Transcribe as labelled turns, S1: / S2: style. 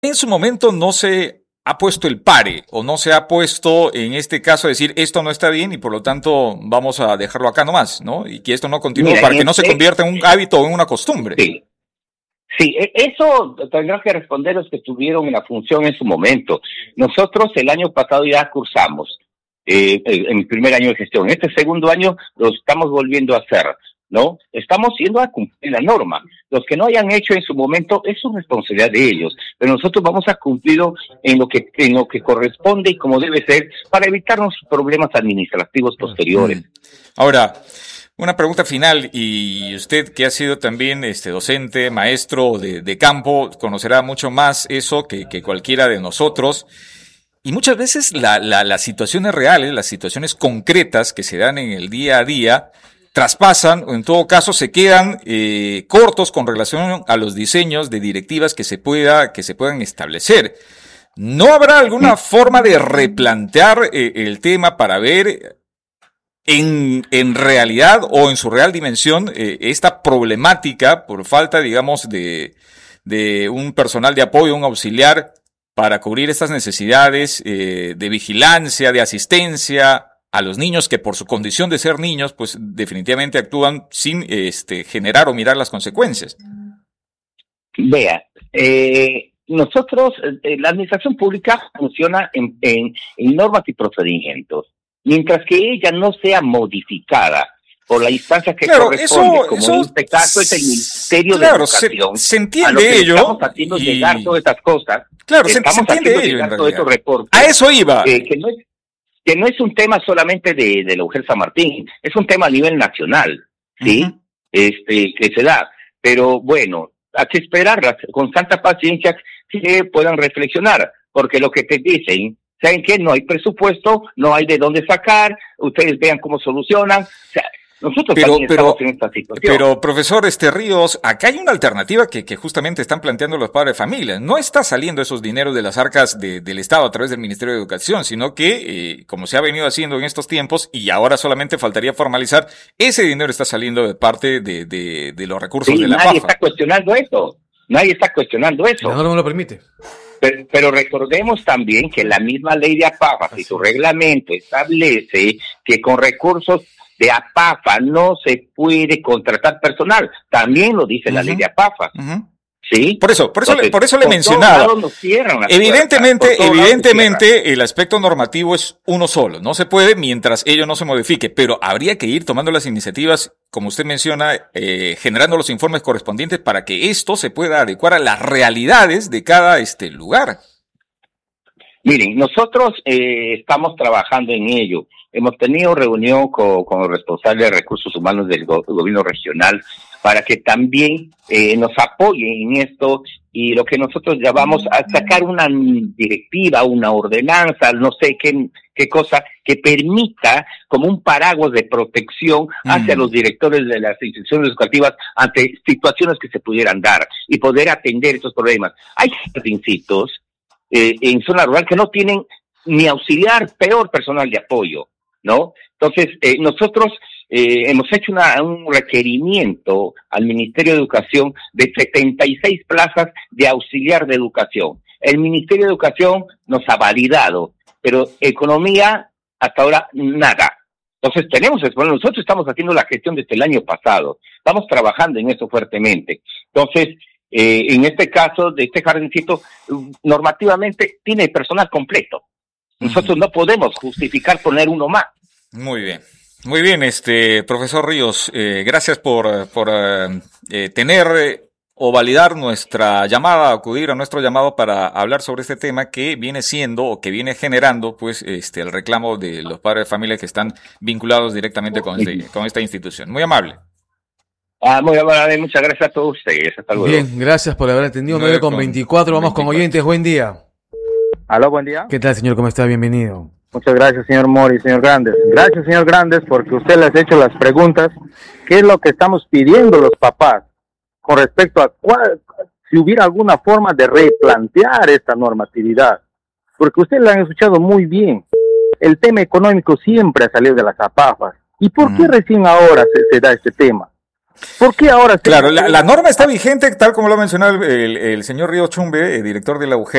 S1: En su momento no se ha puesto el pare o no se ha puesto en este caso decir esto no está bien y por lo tanto vamos a dejarlo acá nomás, ¿no? Y que esto no continúe para que no se convierta en un hábito o en una costumbre.
S2: Sí. Sí, eso tendrán que responder los que tuvieron la función en su momento. Nosotros el año pasado ya cursamos en el primer año de gestión. Este segundo año lo estamos volviendo a hacer, ¿no? Estamos yendo a cumplir la norma. Los que no hayan hecho en su momento es su responsabilidad de ellos, pero nosotros vamos a cumplirlo en lo que corresponde y como debe ser para evitarnos problemas administrativos posteriores.
S1: Ahora, una pregunta final, y usted que ha sido también docente, maestro de campo, conocerá mucho más eso que cualquiera de nosotros. Y muchas veces las situaciones reales, las situaciones concretas que se dan en el día a día, traspasan o en todo caso se quedan cortos con relación a los diseños de directivas que se puedan establecer. ¿No habrá alguna forma de replantear el tema para ver en realidad o en su real dimensión esta problemática por falta, digamos, de un personal de apoyo, un auxiliar para cubrir estas necesidades de vigilancia, de asistencia a los niños que por su condición de ser niños, pues definitivamente actúan sin generar o mirar las consecuencias?
S2: Vea, nosotros, la administración pública funciona en normas y procedimientos, mientras que ella no sea modificada por la instancia que corresponde, como en este caso es el Ministerio de Educación.
S1: Se entiende ello.
S2: Estamos haciendo llegar todas estas cosas.
S1: Claro, se entiende ello.
S2: Todos estos reportes,
S1: a eso iba.
S2: Que no es un tema solamente de la UGEL San Martín, es un tema a nivel nacional, ¿sí? Uh-huh. Que se da. Pero bueno, hay que esperarlas con tanta paciencia que puedan reflexionar, porque lo que te dicen, ¿saben qué? No hay presupuesto, no hay de dónde sacar, ustedes vean cómo solucionan. O sea, nosotros también estamos en esta situación.
S1: Pero, profesor Ríos, acá hay una alternativa que justamente están planteando los padres de familia. No está saliendo esos dineros de las arcas del Estado a través del Ministerio de Educación, sino que, como se ha venido haciendo en estos tiempos, y ahora solamente faltaría formalizar, ese dinero está saliendo de parte de los recursos de la PAFA.
S2: Nadie está cuestionando eso. Nadie está cuestionando eso.
S3: No lo permite.
S2: Pero recordemos también que la misma ley de APAFA y su reglamento establece que con recursos de APAFA no se puede contratar personal. También lo dice la ley de APAFA. Uh-huh. ¿Sí?
S1: Por eso le mencionaba. Evidentemente, el aspecto normativo es uno solo. No se puede mientras ello no se modifique, pero habría que ir tomando las iniciativas, como usted menciona, generando los informes correspondientes para que esto se pueda adecuar a las realidades de cada lugar.
S2: Miren, nosotros estamos trabajando en ello. Hemos tenido reunión con los responsables de recursos humanos del gobierno regional para que también nos apoyen en esto y lo que nosotros llamamos a sacar una directiva, una ordenanza, no sé qué cosa, que permita como un paraguas de protección hacia los directores de las instituciones educativas ante situaciones que se pudieran dar y poder atender estos problemas. Hay jardincitos en zona rural que no tienen ni auxiliar, peor personal de apoyo, ¿no? Entonces, nosotros hemos hecho un requerimiento al Ministerio de Educación de 76 plazas de auxiliar de educación. El Ministerio de Educación nos ha validado, pero economía, hasta ahora, nada. Entonces, nosotros estamos haciendo la gestión desde el año pasado. Estamos trabajando en eso fuertemente. Entonces, en este caso, de este jardincito, normativamente tiene personal completo. Nosotros no podemos justificar poner uno más.
S1: Muy bien, profesor Ríos, gracias por tener o validar nuestra llamada, acudir a nuestro llamado para hablar sobre este tema que viene siendo o que viene generando, pues, el reclamo de los padres de familia que están vinculados directamente con esta institución. Muy amable.
S2: Muy amable, muchas gracias a todos ustedes. Hasta luego.
S3: Bien, gracias por haber atendido. 9:24, vamos con oyentes. Buen día.
S4: Aló, buen día.
S3: ¿Qué tal, señor? ¿Cómo está? Bienvenido.
S4: Muchas gracias, señor Mori, señor Grandes. Gracias, señor Grandes, porque usted les ha hecho las preguntas. ¿Qué es lo que estamos pidiendo los papás con respecto a si hubiera alguna forma de replantear esta normatividad? Porque ustedes la han escuchado muy bien. El tema económico siempre ha salido de las APAFAS. ¿Y por qué recién ahora se da este tema? ¿Por qué ahora?
S1: Claro, la norma está vigente, tal como lo ha mencionado el señor Río Chumbe, director de la UGEL.